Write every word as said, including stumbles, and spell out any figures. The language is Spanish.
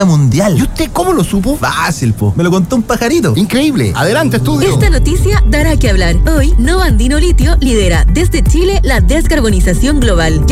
mundial. ¿Y usted cómo lo supo? Fácil, po. Me lo contó un pajarito. Increíble. Adelante, estudio. Esta noticia dará que hablar. Hoy, Nova Andino Litio lidera desde Chile la descarbonización global.